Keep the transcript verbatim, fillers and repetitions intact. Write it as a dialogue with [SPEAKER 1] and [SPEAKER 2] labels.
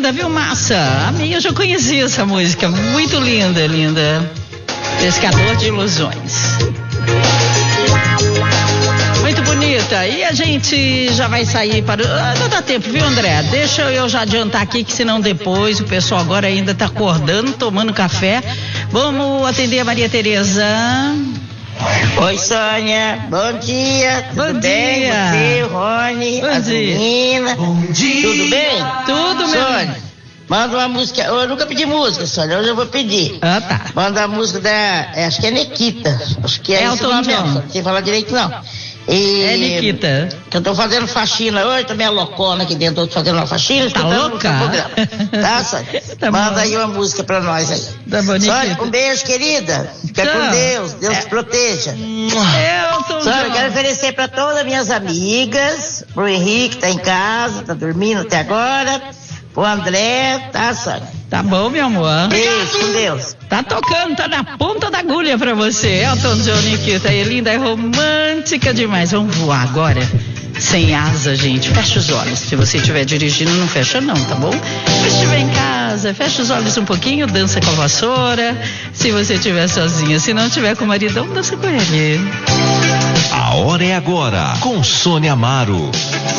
[SPEAKER 1] bonita, viu, Massa? A minha eu já conhecia essa música, muito linda, linda. Pescador de Ilusões. Muito bonita. E a gente já vai sair para... Ah, não dá tempo, viu, André? Deixa eu já adiantar aqui, que senão depois o pessoal agora ainda tá acordando, tomando café. Vamos atender a Maria Tereza.
[SPEAKER 2] Oi, Sônia. Bom dia.
[SPEAKER 1] Bom
[SPEAKER 2] Tudo
[SPEAKER 1] dia.
[SPEAKER 2] bem? Você, o Rony,
[SPEAKER 1] Bom
[SPEAKER 2] as
[SPEAKER 1] dia.
[SPEAKER 2] meninas.
[SPEAKER 3] Bom dia.
[SPEAKER 2] Tudo bem?
[SPEAKER 1] Tudo, meu...
[SPEAKER 2] Sônia, manda uma música. Eu nunca pedi música, Sônia. Hoje eu vou pedir.
[SPEAKER 1] Ah, tá.
[SPEAKER 2] Manda a música da... é, acho que é Nikita. Acho que é
[SPEAKER 1] Elton
[SPEAKER 2] esse o nome
[SPEAKER 1] John.
[SPEAKER 2] mesmo. Não sei falar direito, não. E...
[SPEAKER 1] É Nikita.
[SPEAKER 2] Que eu tô fazendo faxina hoje, também a loucona aqui dentro, tô fazendo uma faxina.
[SPEAKER 1] Tá
[SPEAKER 2] escutando
[SPEAKER 1] louca?
[SPEAKER 2] o programa. Tá, Sônia?
[SPEAKER 1] Tá
[SPEAKER 2] Manda
[SPEAKER 1] bom.
[SPEAKER 2] aí uma música pra nós aí.
[SPEAKER 1] Tá bom,
[SPEAKER 2] Sônia,
[SPEAKER 1] Nikita.
[SPEAKER 2] um beijo, querida. Fica
[SPEAKER 1] Tchau.
[SPEAKER 2] com Deus. Deus te proteja.
[SPEAKER 1] Elton
[SPEAKER 2] Sônia, eu
[SPEAKER 1] John.
[SPEAKER 2] quero oferecer para todas as minhas amigas, pro Henrique, tá em casa, tá dormindo até agora, pro André, tá, Sônia?
[SPEAKER 1] Tá bom, meu amor.
[SPEAKER 2] Beijo, com Deus.
[SPEAKER 1] Tá tocando, tá na ponta da agulha pra você. Elton John, Nikita, é linda, é romântica demais. Vamos voar agora? Sem asa, gente. Fecha os olhos. Se você estiver dirigindo, não fecha não, tá bom? Se estiver em casa, fecha os olhos um pouquinho, dança com a vassoura. Se você estiver sozinha, se não estiver com o maridão, dança com ele.
[SPEAKER 4] A hora é agora, com Sônia Amaro.